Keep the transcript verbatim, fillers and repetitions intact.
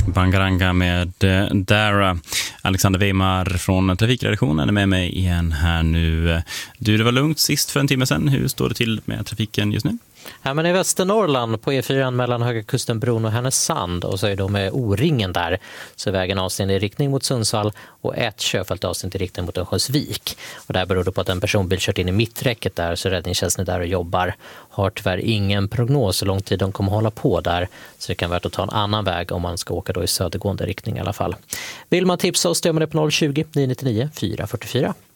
Bangaranga med eh, Dara. Alexander Weimar från Trafikredaktionen är med mig igen här nu. Du, det var lugnt sist för en timme sedan. Hur står det till med trafiken just nu? Ja, men i Västernorrland på E fyra mellan Höga Kustenbron och Härnösand, och så är de med O-ringen där, så är vägen avstängd i riktning mot Sundsvall och ett körfält avstängd i riktning mot Örnsköldsvik. Och det här beror på att en personbil kört in i mitträcket där, så räddningstjänsten är där och jobbar. Har tyvärr ingen prognos hur lång tid de kommer hålla på där, så det kan vara värt att ta en annan väg om man ska åka då i södergående riktning i alla fall. Vill man tipsa oss, gör man det på noll tjugo, nio nio nio, fyra fyra fyra.